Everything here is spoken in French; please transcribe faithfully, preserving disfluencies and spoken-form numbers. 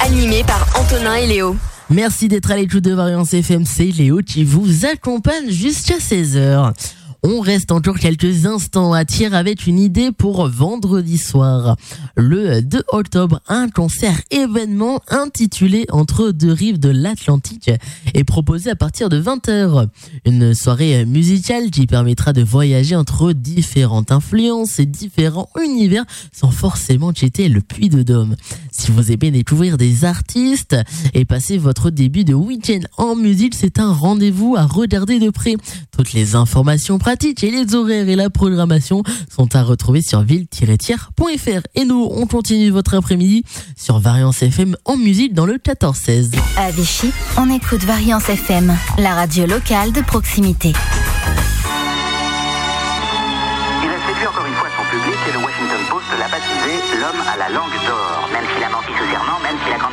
animé par Antonin et Léo. Merci d'être à l'écoute de Variance F M, c'est Léo qui vous accompagne jusqu'à seize heures. On reste encore quelques instants à Thiers avec une idée pour vendredi soir. Le deux octobre, un concert événement intitulé Entre deux rives de l'Atlantique est proposé à partir de vingt heures. Une soirée musicale qui permettra de voyager entre différentes influences et différents univers sans forcément quitter le Puy-de-Dôme. Si vous aimez découvrir des artistes et passer votre début de week-end en musique, c'est un rendez-vous à regarder de près. Toutes les informations pratiques et les horaires et la programmation sont à retrouver sur ville tiret thiers point f r. Et nous, on continue votre après-midi sur Variance F M en musique dans le quatorze seize. À Vichy, on écoute Variance F M, la radio locale de proximité. Il a séduit encore une fois son public et le Washington Post l'a baptisé l'homme à la langue d'or. Même s'il a menti sous serment, même s'il a